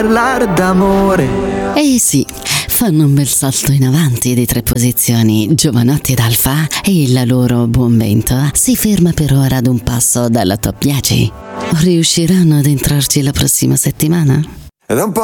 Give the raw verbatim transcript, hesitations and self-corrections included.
parlare d'amore. Eh sì, fanno un bel salto in avanti di tre posizioni Giovanotti ed Alfa e il loro buon vento si ferma per ora ad un passo dalla top dieci. Riusciranno ad entrarci la prossima settimana? Ed è un po'